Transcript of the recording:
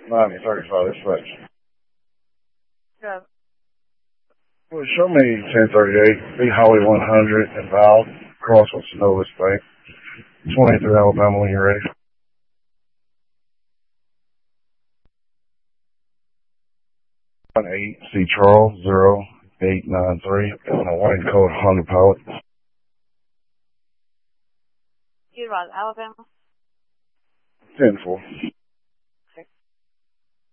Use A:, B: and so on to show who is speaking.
A: 9035, this much.
B: Yeah.
A: Well, show me 1038, B Holly 100 and Val, Crossville, Synovus Bank, 23 Alabama when you're ready. 18 C Charles 0893, and a white coat Honda Pilot.
B: You run Alabama?
A: 10-4.